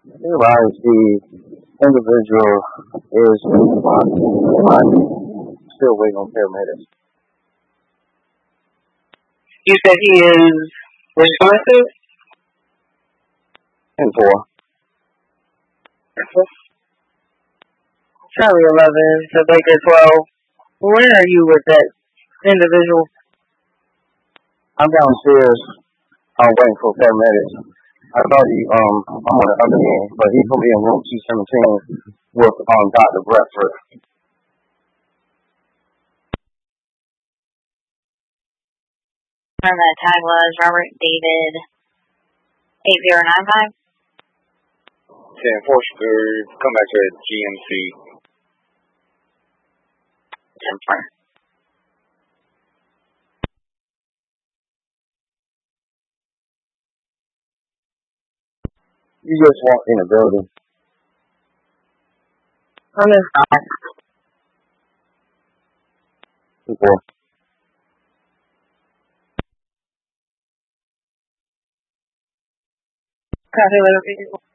realize the individual is still waiting on paramedics. You said he is responsive? And 4. Charlie 11 to Baker 12. Where are you with that individual? I'm downstairs. I'm waiting for paramedics. I thought I'm on the other end, but he put me in room 217 with Dr. Bradford. And that tag was Robert David 8095. Yeah, Forster, come back to GMC. 10-4. You just walked in the building. I'm inside. 4. Copy,